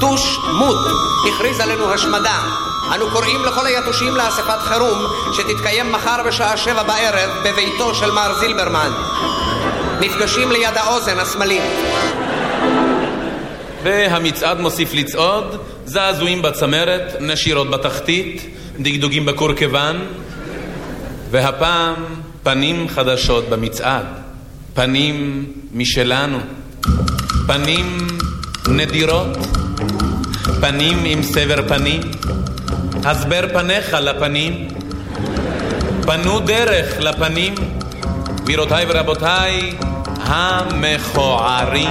טוש מות הכריז עלינו השמדה. אנו קוראים לכל היתושים לאספת חירום שתתקיים מחר בשעה 7 בערב בביתו של מר זילברמן. נפגשים ליד האוזן השמאלית. והמצעד מוסיף לצעוד, זעזועים בצמרת, נשירות בתחתית, דגדוגים בקורקבן, והפעם פנים חדשות במצעד, פנים משלנו, פנים נדירות, פנים עם סבר פנים, הסבר פניך לפנים, פנו דרך לפנים, גבירותיי ורבותיי, המכוערים.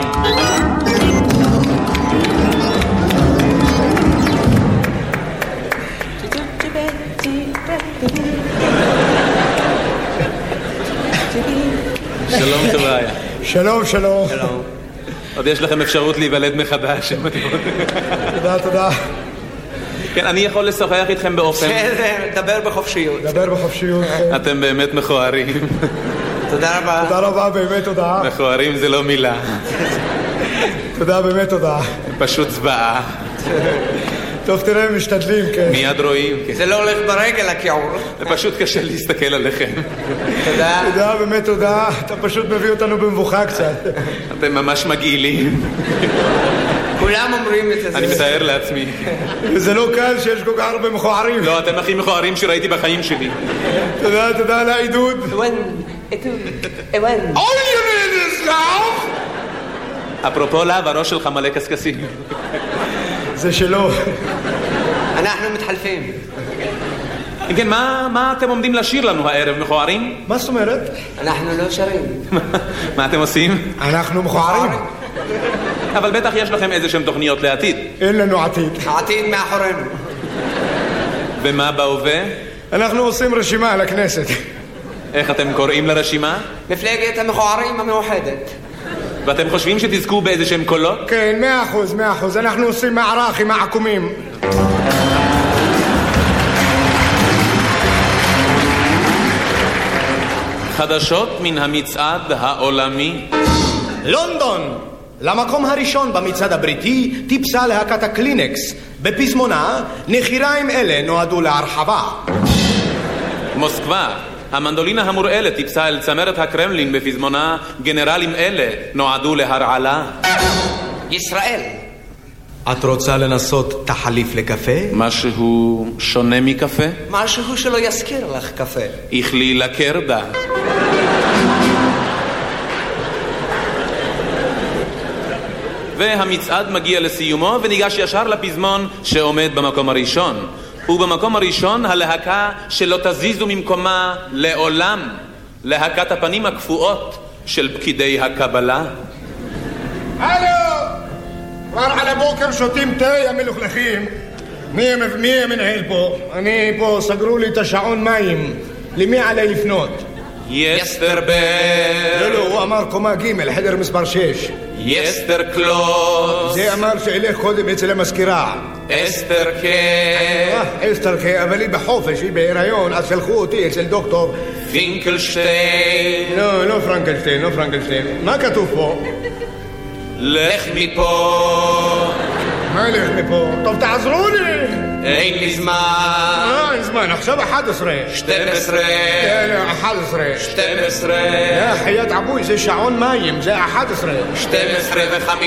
שלום חבריה. שלום, שלום. עוד יש לכם אפשרות להיוולד מחדש. תודה, תודה. כן, אני יכול לשוחח איתכם באופן. דבר בחופשיות. דבר בחופשיות. אתם באמת מכוערים. תודה רבה. תודה רבה, באמת תודה. מכוערים זה לא מילה. תודה, באמת תודה. פשוט זוועה. טוב, תראה, משתדלים, כן. מיד רואים. זה לא הולך ברגל, הכיעור. זה פשוט קשה להסתכל עליכם. תודה. תודה, באמת תודה. אתה פשוט מביא אותנו במבוכה קצת. אתם ממש מגעילים. כולם אומרים את זה. אני מתאר לעצמי. זה לא קל שיש כל כך הרבה מכוערים. לא, אתם הכי מכוערים שראיתי בחיים שלי. תודה, תודה על העידוד. All you need is love. אפרופו להב, הראש שלך מלא קסקסים. זה שלו. אנחנו מתחלפים. כן, מה אתם עומדים לשיר לנו הערב, מכוערים? מה זאת אומרת? אנחנו לא שרים. מה אתם עושים? אנחנו מכוערים. אבל בטח יש לכם איזה שהם תוכניות לעתיד. אין לנו עתיד. העתיד מאחורינו. ומה בהווה? אנחנו עושים רשימה לכנסת. איך אתם קוראים לרשימה? מפלגת המכוערים המאוחדת. ואתם חושבים שתזכו באיזה שהם קולות? כן, 100%. אנחנו עושים מערך עם העקומים. חדשות מן המצעד העולמי. לונדון, למקום הראשון במצעד הבריטי טיפסה להקת הקלינקס. בפזמונה, נחיריים אלה נועדו להרחבה. מוסקבה, המנדולינה המורעלת טיפסה אל צמרת הקרמלין בפזמונה, גנרלים אלה נועדו להרעלה. ישראל. את רוצה לנסות תחליף לקפה? משהו שונה מקפה? משהו שלא יזכיר לך קפה. איכלי לקרדה. והמצעד מגיע לסיומו וניגש ישר לפזמון שעומד במקום הראשון. ובמקום הראשון הלהקה שלא תזיזו ממקומה לעולם, להקת הפנים הקפואות של פקידי הקבלה. הלו! כבר על הבוקר שותים תה, המלוכלכים. מי המנהל פה? אני פה, סגרו לי את השעון מים. למי עלי לפנות? יסטרבר. לא, הוא אמר קומה ג', חדר מספר 6. יסטר קלוס. זה אמר שאלך קודם אצל המזכירה. אסתר קיי. אסתר קיי, אבל היא בחופש, היא בהיריון, אז שלחו אותי אצל דוקטור פינקלשטיין. לא פרנקלשטיין. מה כתוב פה? לך מפה. מה לך מפה? טוב, תעזרו לי. אין לי זמן. אין זמן, עכשיו 11. 12. 11. יא חיית עבוי, זה שעון מים, זה 11. 12 ו5.